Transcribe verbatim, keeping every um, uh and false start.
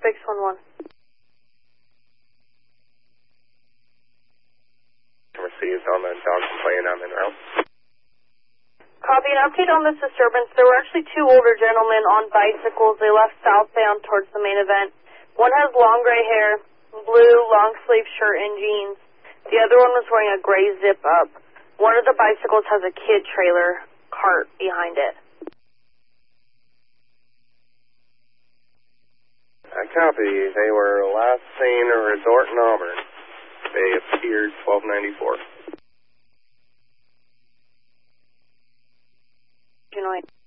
six one one. Received on the dog complaint. I'm en route. Copy. An update on this disturbance. There were actually two older gentlemen on bicycles. They left southbound towards the main event. One has long gray hair, blue long sleeve shirt and jeans. The other one was wearing a gray zip up. One of the bicycles has a kid trailer cart behind it. I copy. They were last seen at a resort in Auburn. They appeared twelve ninety-four. Good night.